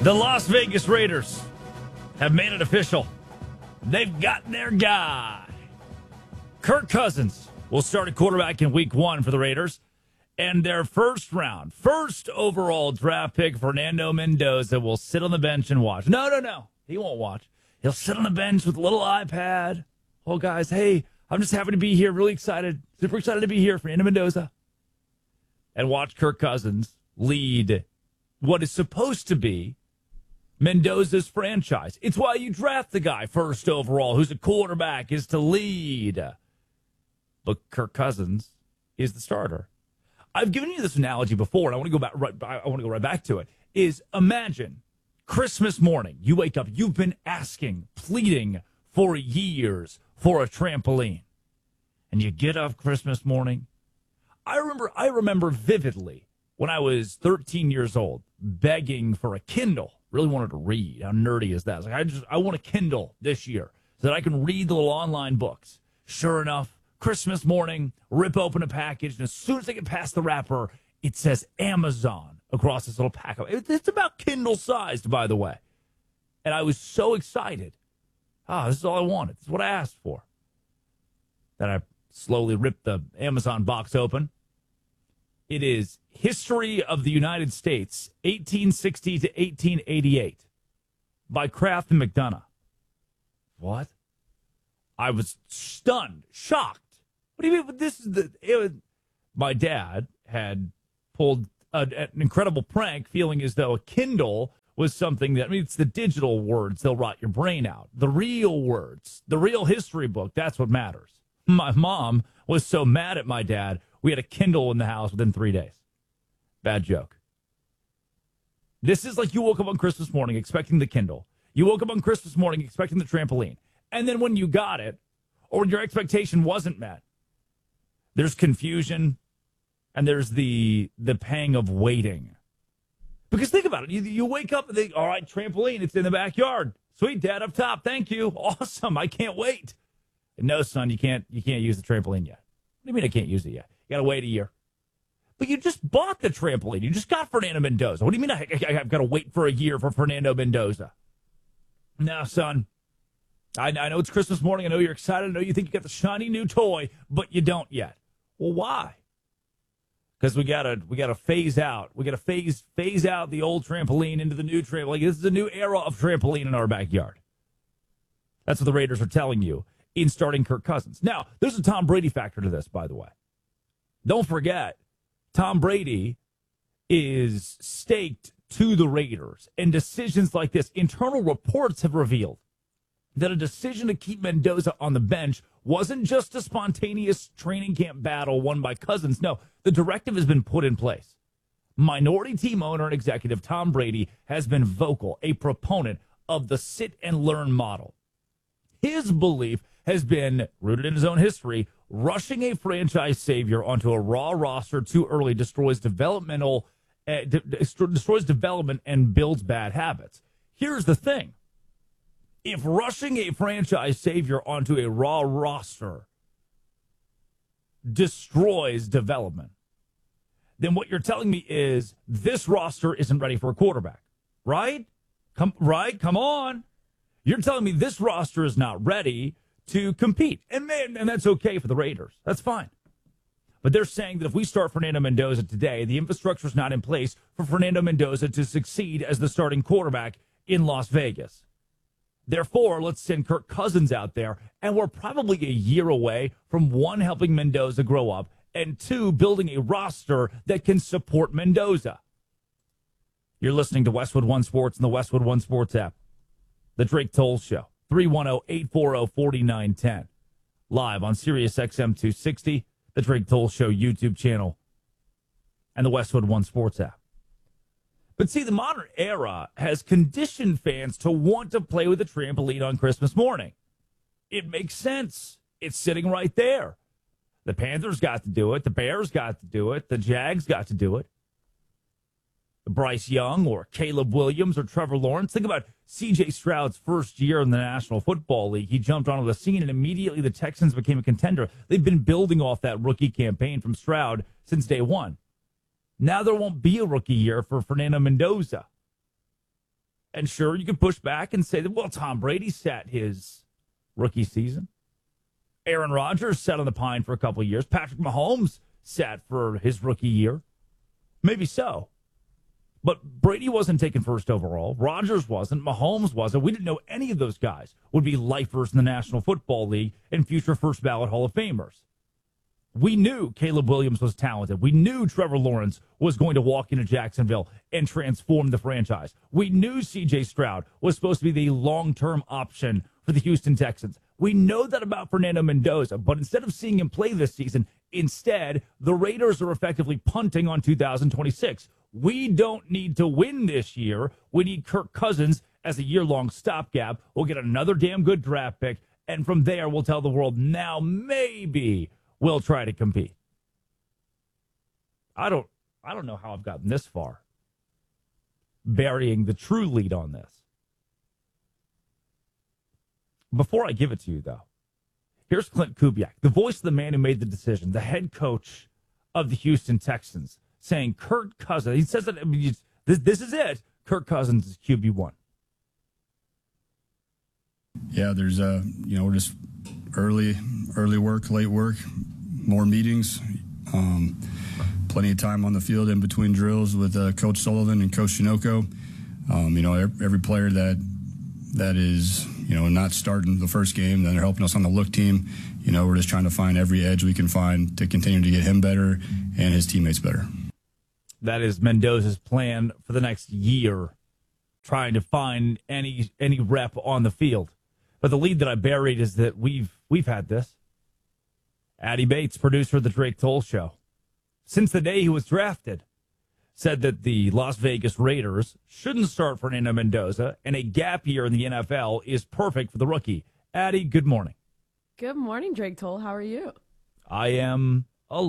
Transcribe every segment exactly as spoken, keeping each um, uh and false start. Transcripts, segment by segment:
The Las Vegas Raiders have made it official. They've got their guy. Kirk Cousins will start at quarterback in week one for the Raiders. And their first round, first overall draft pick, Fernando Mendoza, will sit on the bench and watch. No, no, no. He won't watch. He'll sit on the bench with a little iPad. Oh, guys, hey, I'm just happy to be here. Really excited. Super excited to be here, Fernando Mendoza. And watch Kirk Cousins lead what is supposed to be Mendoza's franchise. It's why you draft the guy first overall, who's a quarterback, is to lead. But Kirk Cousins is the starter. I've given you this analogy before, and I want to go back. Right, I want to go right back to it. Is imagine Christmas morning. You wake up. You've been asking, pleading for years for a trampoline, and you get up Christmas morning. I remember. I remember vividly when I was thirteen years old, begging for a Kindle. Really wanted to read. How nerdy is that? I was like, I just I want a Kindle this year so that I can read the little online books. Sure enough. Christmas morning, rip open a package, and as soon as I get past the wrapper, it says Amazon across this little pack. It's about Kindle-sized, by the way. And I was so excited. Ah, this is all I wanted. This is what I asked for. Then I slowly ripped the Amazon box open. It is History of the United States, eighteen sixty to eighteen eighty-eight, by Kraft and McDonough. What? I was stunned, shocked. What do you mean? This is the. It was, my dad had pulled a, an incredible prank, feeling as though a Kindle was something that. I mean, it's the digital words that'll rot your brain out. The real words, the real history book. That's what matters. My mom was so mad at my dad. We had a Kindle in the house within three days. Bad joke. This is like you woke up on Christmas morning expecting the Kindle. You woke up on Christmas morning expecting the trampoline. And then when you got it, or when your expectation wasn't met, there's confusion, and there's the the pang of waiting. Because think about it. You, you wake up and think, all right, trampoline, it's in the backyard. Sweet, Dad, up top. Thank you. Awesome. I can't wait. And no, son, you can't you can't use the trampoline yet. What do you mean I can't use it yet? You got to wait a year. But you just bought the trampoline. You just got Fernando Mendoza. What do you mean I, I, I've got to wait for a year for Fernando Mendoza? No, son. I, I know it's Christmas morning. I know you're excited. I know you think you got the shiny new toy, but you don't yet. Well, why? Because we gotta we gotta phase out. We gotta phase phase out the old trampoline into the new trampoline. Like, this is a new era of trampoline in our backyard. That's what the Raiders are telling you in starting Kirk Cousins. Now, there's a Tom Brady factor to this, by the way. Don't forget, Tom Brady is staked to the Raiders, and decisions like this, internal reports have revealed that a decision to keep Mendoza on the bench wasn't just a spontaneous training camp battle won by Cousins. No, the directive has been put in place. Minority team owner and executive Tom Brady has been vocal, a proponent of the sit-and-learn model. His belief has been, rooted in his own history, rushing a franchise savior onto a raw roster too early destroys developmental, uh, de- destroys development and builds bad habits. Here's the thing. If rushing a franchise savior onto a raw roster destroys development, then what you're telling me is this roster isn't ready for a quarterback, right? Come, right? Come on. You're telling me this roster is not ready to compete. And, man, and that's okay for the Raiders. That's fine. But they're saying that if we start Fernando Mendoza today, the infrastructure is not in place for Fernando Mendoza to succeed as the starting quarterback in Las Vegas. Therefore, let's send Kirk Cousins out there, and we're probably a year away from, one, helping Mendoza grow up, and two, building a roster that can support Mendoza. You're listening to Westwood One Sports and the Westwood One Sports app. The Drake Toll Show, three one zero, eight four zero, four nine one zero. Live on Sirius X M two sixty, the Drake Toll Show YouTube channel, and the Westwood One Sports app. But see, the modern era has conditioned fans to want to play with a trampoline on Christmas morning. It makes sense. It's sitting right there. The Panthers got to do it. The Bears got to do it. The Jags got to do it. Bryce Young or Caleb Williams or Trevor Lawrence. Think about C J Stroud's first year in the National Football League. He jumped onto the scene, and immediately the Texans became a contender. They've been building off that rookie campaign from Stroud since day one. Now there won't be a rookie year for Fernando Mendoza. And sure, you can push back and say that, well, Tom Brady sat his rookie season. Aaron Rodgers sat on the pine for a couple of years. Patrick Mahomes sat for his rookie year. Maybe so. But Brady wasn't taken first overall. Rodgers wasn't. Mahomes wasn't. We didn't know any of those guys would be lifers in the National Football League and future first ballot Hall of Famers. We knew Caleb Williams was talented. We knew Trevor Lawrence was going to walk into Jacksonville and transform the franchise. We knew C J Stroud was supposed to be the long-term option for the Houston Texans. We know that about Fernando Mendoza, but instead of seeing him play this season, instead, the Raiders are effectively punting on two thousand twenty-six. We don't need to win this year. We need Kirk Cousins as a year-long stopgap. We'll get another damn good draft pick, and from there, we'll tell the world, now maybe we'll try to compete. I don't, I don't know how I've gotten this far, burying the true lead on this. Before I give it to you, though, here's Clint Kubiak, the voice of the man who made the decision, the head coach of the Houston Texans, saying Kirk Cousins, he says that I mean, this, this is it, Kirk Cousins is Q B one. Yeah, there's, uh, you know, we're just early, early work, late work, more meetings, um, plenty of time on the field in between drills with uh, Coach Sullivan and Coach Shinoco. Um, you know, every player that that is, you know, not starting the first game, then they're helping us on the look team. You know, we're just trying to find every edge we can find to continue to get him better and his teammates better. That is Mendoza's plan for the next year, trying to find any any rep on the field. But the lead that I buried is that we've we've had this. Addy Bates, producer of the Drake Toll Show, since the day he was drafted, said that the Las Vegas Raiders shouldn't start Fernando Mendoza, and a gap year in the N F L is perfect for the rookie. Addy, good morning. Good morning, Drake Toll. How are you? I am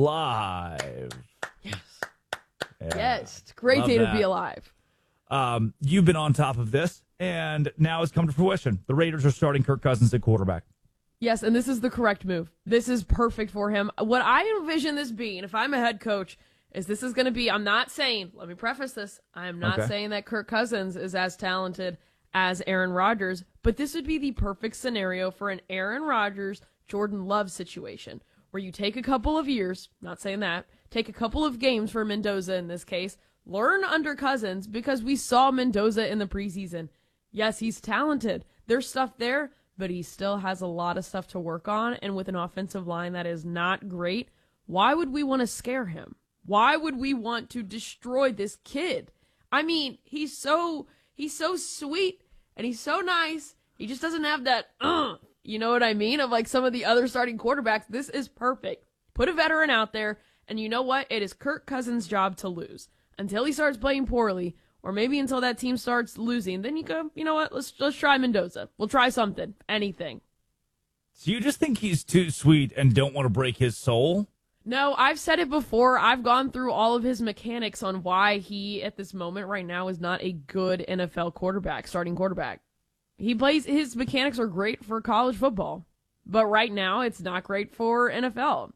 alive. Yes. Yeah. Yes. It's a great Love day that. to be alive. Um, you've been on top of this, and now it's come to fruition. The Raiders are starting Kirk Cousins at quarterback. Yes, and this is the correct move. This is perfect for him. What I envision this being, if I'm a head coach, is this is going to be, I'm not saying, let me preface this, I am not Okay. saying that Kirk Cousins is as talented as Aaron Rodgers, but this would be the perfect scenario for an Aaron Rodgers, Jordan Love situation, where you take a couple of years, not saying that, take a couple of games for Mendoza in this case, learn under Cousins, because we saw Mendoza in the preseason. Yes, he's talented. There's stuff there, but he still has a lot of stuff to work on, and with an offensive line that is not great, why would we want to scare him? Why would we want to destroy this kid? I mean, he's so he's so sweet, and he's so nice. He just doesn't have that, uh, you know what I mean, of like some of the other starting quarterbacks. This is perfect. Put a veteran out there, and you know what? It is Kirk Cousins' job to lose. Until he starts playing poorly, or maybe until that team starts losing, then you go, you know what, let's let's try Mendoza. We'll try something, anything. So you just think he's too sweet and don't want to break his soul? No, I've said it before. I've gone through all of his mechanics on why he, at this moment right now, is not a good N F L quarterback, starting quarterback. He plays, his mechanics are great for college football, but right now it's not great for N F L.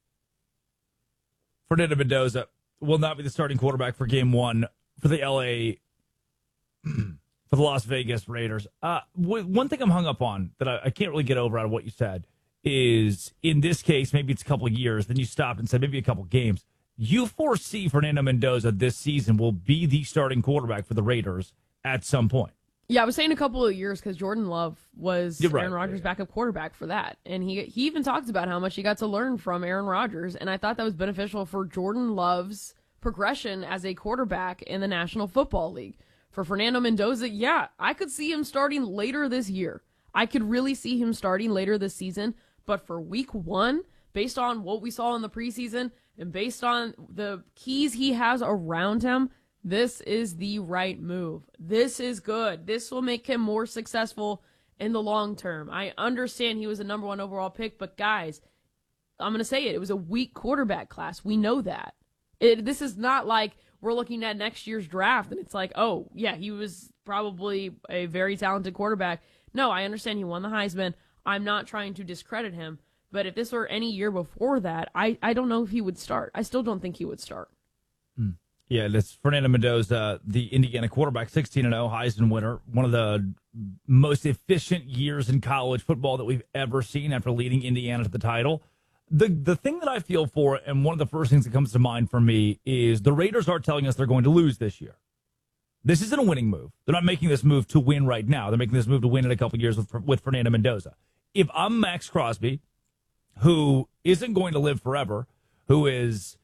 Fernando Mendoza will not be the starting quarterback for game one for the L A, for the Las Vegas Raiders. Uh, w- one thing I'm hung up on that I, I can't really get over out of what you said is, in this case, maybe it's a couple of years, then you stopped and said maybe a couple of games. You foresee Fernando Mendoza this season will be the starting quarterback for the Raiders at some point. Yeah, I was saying a couple of years because Jordan Love was You're right. Aaron Rodgers' Yeah. backup quarterback for that. And he he even talked about how much he got to learn from Aaron Rodgers. And I thought that was beneficial for Jordan Love's progression as a quarterback in the National Football League. For Fernando Mendoza, yeah, I could see him starting later this year. I could really see him starting later this season. But for week one, based on what we saw in the preseason and based on the keys he has around him, this is the right move. This is good. This will make him more successful in the long term. I understand he was a number one overall pick, but guys, I'm going to say it. It was a weak quarterback class. We know that. It, this is not like we're looking at next year's draft and it's like, oh, yeah, he was probably a very talented quarterback. No, I understand he won the Heisman. I'm not trying to discredit him. But if this were any year before that, I, I don't know if he would start. I still don't think he would start. Yeah, that's Fernando Mendoza, the Indiana quarterback, sixteen and oh, Heisman winner, one of the most efficient years in college football that we've ever seen after leading Indiana to the title. The the thing that I feel for, and one of the first things that comes to mind for me, is the Raiders are telling us they're going to lose this year. This isn't a winning move. They're not making this move to win right now. They're making this move to win in a couple years with, with Fernando Mendoza. If I'm Max Crosby, who isn't going to live forever, who is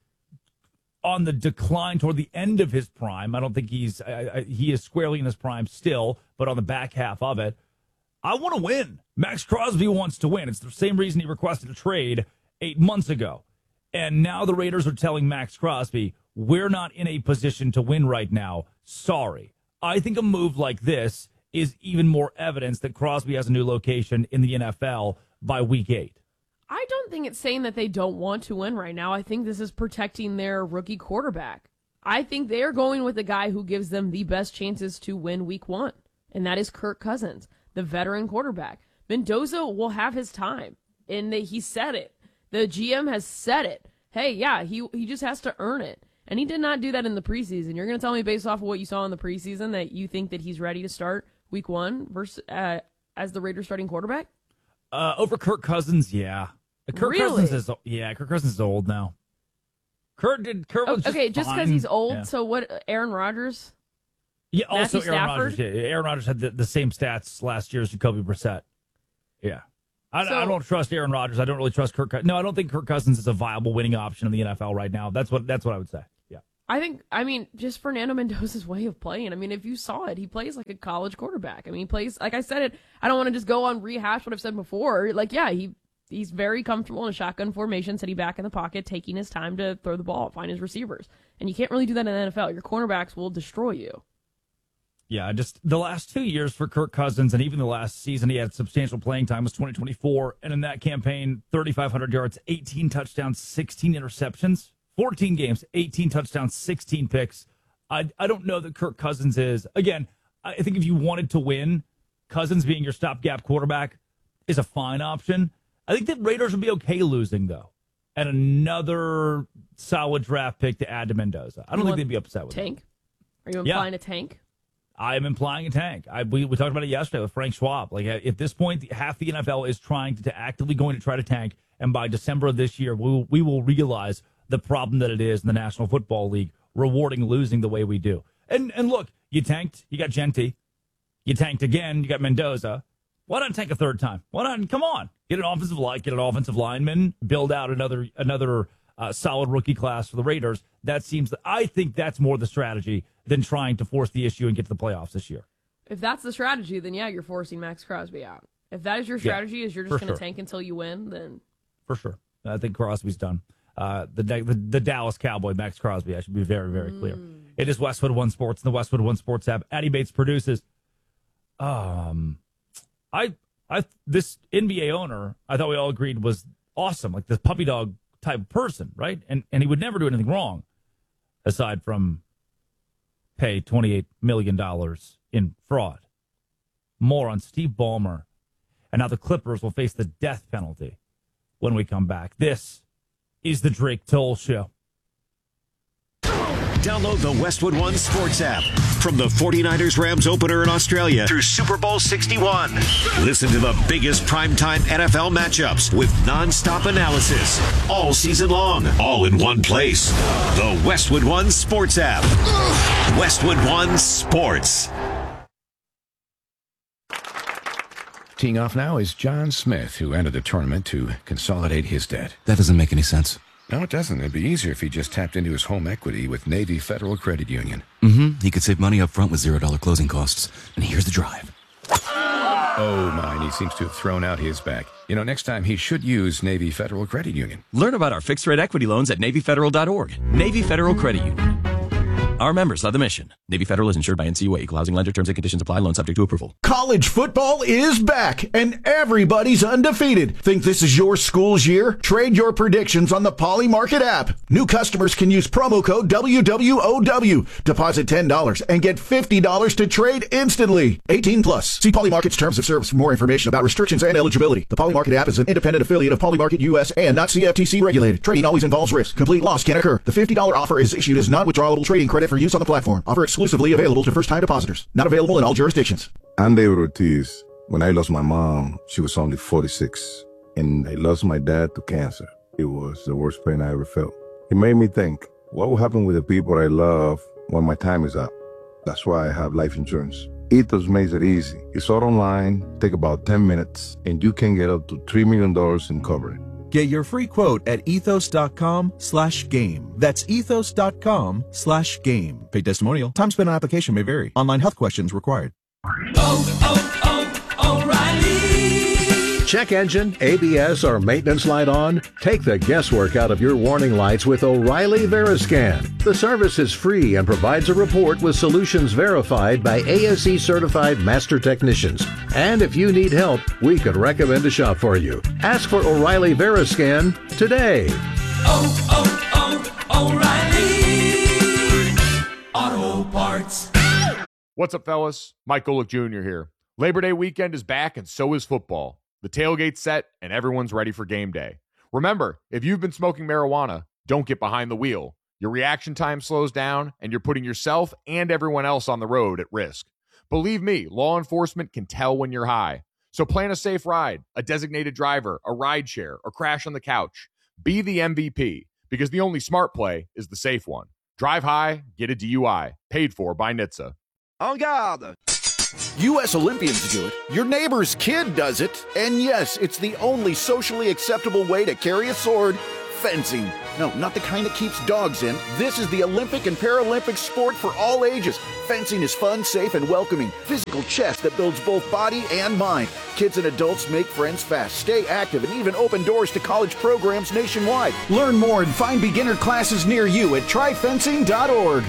on the decline toward the end of his prime. I don't think he's I, I, he is squarely in his prime still, but on the back half of it. I want to win. Max Crosby wants to win. It's the same reason he requested a trade eight months ago. And now the Raiders are telling Max Crosby, we're not in a position to win right now. Sorry. I think a move like this is even more evidence that Crosby has a new location in the N F L by week eight. I don't think it's saying that they don't want to win right now. I think this is protecting their rookie quarterback. I think they're going with the guy who gives them the best chances to win week one, and that is Kirk Cousins, the veteran quarterback. Mendoza will have his time, and they, he said it. The G M has said it. Hey, yeah, he he just has to earn it, and he did not do that in the preseason. You're going to tell me based off of what you saw in the preseason that you think that he's ready to start week one versus uh, as the Raiders starting quarterback? Uh, over Kirk Cousins, yeah. Kirk really? Cousins is yeah. Kirk Cousins is old now. Kirk did Kirk was oh, okay, just because he's old. Yeah. So what? Aaron Rodgers? Yeah, also Matthew Aaron Stafford? Rodgers. Yeah, Aaron Rodgers had the, the same stats last year as Jacoby Brissett. Yeah, I, So- I don't trust Aaron Rodgers. I don't really trust Kirk. No, I don't think Kirk Cousins is a viable winning option in the N F L right now. That's what that's what I would say. Yeah, I think, I mean, just Fernando Mendoza's way of playing. I mean, if you saw it, he plays like a college quarterback. I mean, he plays, like I said it, I don't want to just go on rehash what I've said before. Like, yeah, he he's very comfortable in a shotgun formation, sitting back in the pocket, taking his time to throw the ball, find his receivers. And you can't really do that in the N F L. Your cornerbacks will destroy you. yeah. Just the last two years for Kirk Cousins, and even the last season, he had substantial playing time was twenty twenty-four, and in that campaign, thirty-five hundred yards, eighteen touchdowns, sixteen interceptions. fourteen games, eighteen touchdowns, sixteen picks. I I don't know that Kirk Cousins is. Again, I think if you wanted to win, Cousins being your stopgap quarterback is a fine option. I think that Raiders would be okay losing, though, and another solid draft pick to add to Mendoza. I don't You think want they'd be upset with Tank? Are you Yeah. implying a tank? I am implying a tank. I, we, we talked about it yesterday with Frank Schwab. Like at this point, half the N F L is trying to, to actively going to try to tank, and by December of this year, we will, we will realize the problem that it is in the National Football League, rewarding losing the way we do. And and look, you tanked, you got Genty, you tanked again, you got Mendoza. Why not tank a third time? Why not? Come on, get an offensive line, get an offensive lineman, build out another another uh, solid rookie class for the Raiders. That seems, I think that's more the strategy than trying to force the issue and get to the playoffs this year. If that's the strategy, then yeah, you're forcing Max Crosby out. If that is your strategy, is you're just for going to sure. tank until you win, then For sure, I think Crosby's done. Uh, the, the the Dallas Cowboy, Max Crosby. I should be very, very clear. Mm. It is Westwood One Sports, and the Westwood One Sports app. Addie Bates produces. Um, I I this N B A owner, I thought we all agreed was awesome, like this puppy dog type of person, right? And and he would never do anything wrong, aside from pay twenty-eight million dollars in fraud. More on Steve Ballmer, and how the Clippers will face the death penalty when we come back. This is the Drake Toll Show. Download the Westwood One Sports app. From the forty-niners Rams opener in Australia through Super Bowl sixty-one. Listen to the biggest primetime N F L matchups with nonstop analysis all season long, all in one place. The Westwood One Sports app. Westwood One Sports. Teeing off now is John Smith, who entered the tournament to consolidate his debt. That doesn't make any sense. No, it doesn't. It'd be easier if he just tapped into his home equity with Navy Federal Credit Union. Mm-hmm. He could save money up front with zero dollar closing costs. And here's the drive. Oh, my, he seems to have thrown out his back. You know, next time he should use Navy Federal Credit Union. Learn about our fixed-rate equity loans at Navy Federal dot org. Navy Federal Credit Union. are members of the mission. Navy Federal is insured by N C U A. Equal housing lender. Terms and conditions apply. Loan subject to approval. College football is back, and everybody's undefeated. Think this is your school's year? Trade your predictions on the Poly Market app. New customers can use promo code W W O W. Deposit ten dollars and get fifty dollars to trade instantly. eighteen plus. See Poly Market's terms of service for more information about restrictions and eligibility. The Poly Market app is an independent affiliate of Poly Market U S and not C F T C regulated. Trading always involves risk. Complete loss can occur. The fifty dollars offer is issued as non-withdrawable trading credit for use on the platform. Offer exclusively available to first-time depositors. Not available in all jurisdictions. I'm David Ortiz. When I lost my mom, she was only forty-six. And I lost my dad to cancer. It was the worst pain I ever felt. It made me think, what will happen with the people I love when my time is up? That's why I have life insurance. Ethos makes it easy. It's all online, take about ten minutes, and you can get up to three million dollars in coverage. Get your free quote at ethos.com slash game. That's ethos.com slash game. Paid testimonial. Time spent on application may vary. Online health questions required. Oh, oh, oh, O'Reilly. Check engine, A B S, or maintenance light on? Take the guesswork out of your warning lights with O'Reilly Veriscan. The service is free and provides a report with solutions verified by A S E certified master technicians. And if you need help, we could recommend a shop for you. Ask for O'Reilly Veriscan today. Oh, oh, oh, O'Reilly Auto Parts. What's up, fellas? Mike Golick Junior here. Labor Day weekend is back, and so is football. The tailgate's set, and everyone's ready for game day. Remember, if you've been smoking marijuana, don't get behind the wheel. Your reaction time slows down, and you're putting yourself and everyone else on the road at risk. Believe me, law enforcement can tell when you're high. So plan a safe ride, a designated driver, a ride share, or crash on the couch. Be the M V P, because the only smart play is the safe one. Drive high, get a D U I. Paid for by N H T S A. En garde! U S Olympians do it, your neighbor's kid does it, and yes, it's the only socially acceptable way to carry a sword, fencing. No, not the kind that keeps dogs in. This is the Olympic and Paralympic sport for all ages. Fencing is fun, safe, and welcoming. Physical chess that builds both body and mind. Kids and adults make friends fast, stay active, and even open doors to college programs nationwide. Learn more and find beginner classes near you at try fencing dot org.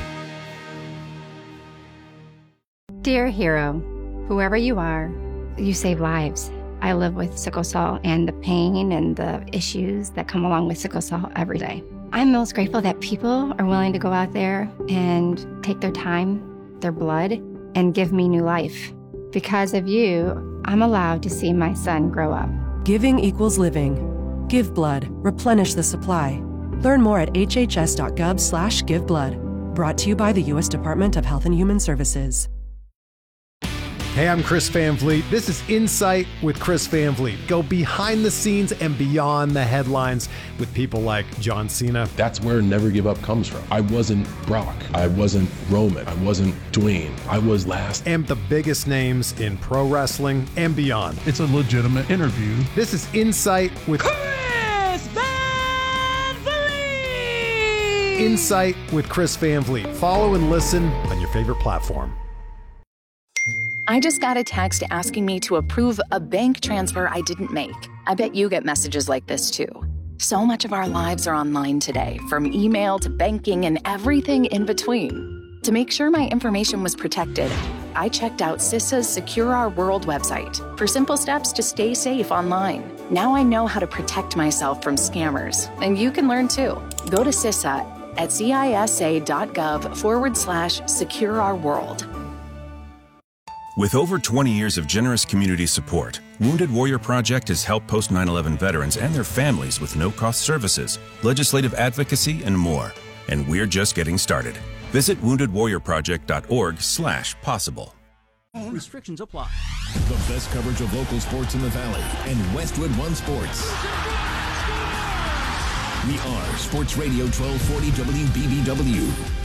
Dear hero, whoever you are, you save lives. I live with sickle cell and the pain and the issues that come along with sickle cell every day. I'm most grateful that people are willing to go out there and take their time, their blood, and give me new life. Because of you, I'm allowed to see my son grow up. Giving equals living. Give blood. Replenish the supply. Learn more at hhs.gov slash give blood. Brought to you by the U S Department of Health and Human Services. Hey, I'm Chris Van Vliet. This is Insight with Chris Van Vliet. Go behind the scenes and beyond the headlines with people like John Cena. That's where Never Give Up comes from. I wasn't Brock. I wasn't Roman. I wasn't Dwayne. I was last. And the biggest names in pro wrestling and beyond. It's a legitimate interview. This is Insight with Chris Van Vliet! Insight with Chris Van Vliet. Follow and listen on your favorite platform. I just got a text asking me to approve a bank transfer I didn't make. I bet you get messages like this too. So much of our lives are online today, from email to banking and everything in between. To make sure my information was protected, I checked out CISA's Secure Our World website for simple steps to stay safe online. Now I know how to protect myself from scammers, and you can learn too. Go to CISA at cisa.gov forward slash secure our world. With over twenty years of generous community support, Wounded Warrior Project has helped post nine eleven veterans and their families with no-cost services, legislative advocacy, and more. And we're just getting started. Visit wounded warrior project dot org slash possible. Restrictions apply. The best coverage of local sports in the Valley and Westwood One Sports. We are Sports Radio twelve forty W B B W.